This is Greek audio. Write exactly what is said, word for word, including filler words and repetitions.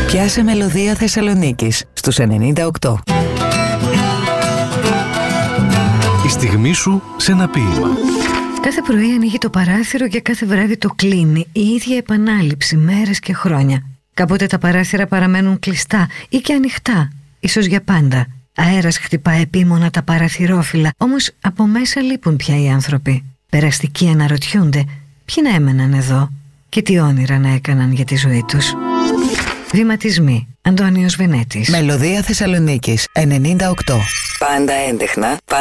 Πιάσε μελωδία Θεσσαλονίκης στους ενενήντα οκτώ. Η στιγμή σου σε ένα ποίημα. Κάθε πρωί ανοίγει το παράθυρο και κάθε βράδυ το κλείνει. Η ίδια επανάληψη μέρες και χρόνια. Κάποτε τα παράθυρα παραμένουν κλειστά ή και ανοιχτά, ίσως για πάντα. Αέρας χτυπά επίμονα τα παραθυρόφυλλα, όμως από μέσα λείπουν πια οι άνθρωποι. Περαστικοί αναρωτιούνται ποιοι να έμεναν εδώ και τι όνειρα να έκαναν για τη ζωή τους. Βηματισμοί. Αντώνιος Βενέτης. Μελωδία Θεσσαλονίκης ενενήντα οκτώ. Πάντα έντεχνα.